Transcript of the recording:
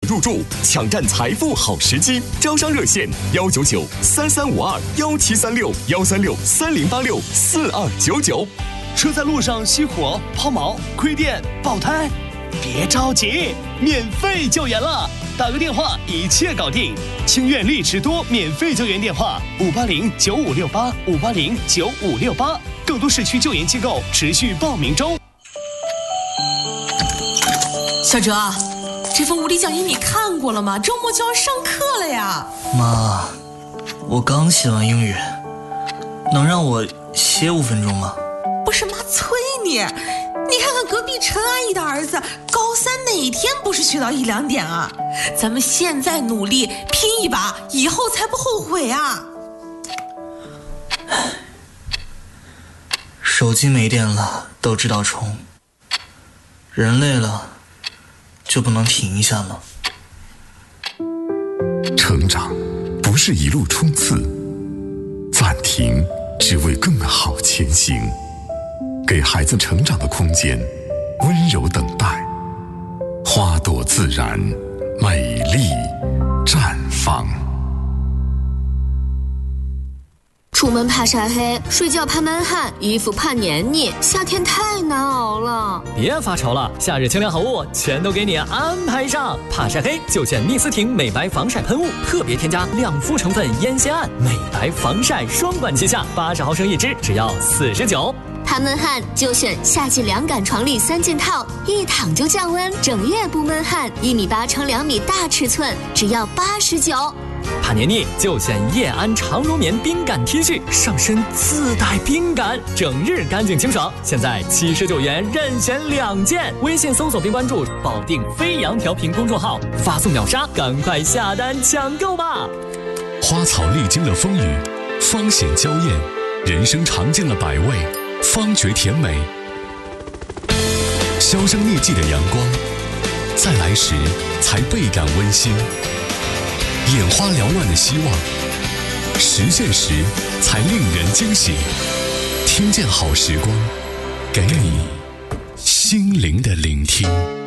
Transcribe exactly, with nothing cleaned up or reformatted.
入住，抢占财富好时机。招商热线：幺九九三三五二幺七三六幺三六三零八六四二九九。 车在路上熄火、抛锚、亏电、爆胎，别着急，免费救援了。打个电话，一切搞定。清苑丽驰多免费救援电话：五八零九五六八五八零九五六八。更多市区救援机构持续报名中。 小哲，这份物理讲义你看过了吗？周末就要上课了呀。 妈，我刚写完英语，能让我歇五分钟吗？ 不是妈催你，你看看隔壁陈阿姨的儿子，高三哪天不是学到一两点啊？咱们现在努力拼一把，以后才不后悔啊！ 手机没电了都知道充，人累了就不能停一下吗？ 成长不是一路冲刺，暂停只为更好前行。给孩子成长的空间，温柔等待，花朵自然，美丽绽放。 出门怕晒黑，睡觉怕闷汗，衣服怕黏腻，夏天太难熬了。 别发愁了，夏日清凉好物全都给你安排上。怕晒黑就选蜜斯婷美白防晒喷雾，特别添加亮肤成分烟酰胺，美白防晒双管齐下，八十毫升一支，只要四十九。 怕闷汗就选夏季凉感床笠三件套，一躺就降温，整夜不闷汗，一米八乘两米大尺寸，只要八十九。 怕黏腻就选叶安长绒棉冰感 T 恤，上身自带冰感，整日干净清爽。现在七十九元任选两件，微信搜索并关注保定飞扬调频公众号，发送秒杀，赶快下单抢购吧！ 花草历经了风雨，芳显娇艳；人生尝尽了百味，方觉甜美。销声匿迹的阳光，在来时才倍感温馨。眼花缭乱的希望，实现时才令人惊喜。听见好时光，给你心灵的聆听。